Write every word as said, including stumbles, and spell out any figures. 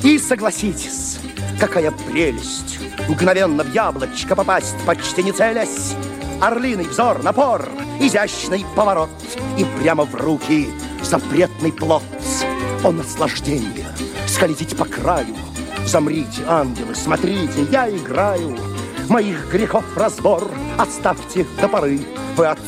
И согласитесь, какая прелесть мгновенно в яблочко попасть, почти не целясь. Орлиный взор, напор, изящный поворот, и прямо в руки запретный плод. О, наслаждение, скользить по краю. Замрите, ангелы, смотрите, я играю. Моих грехов разбор оставьте до поры. Вы от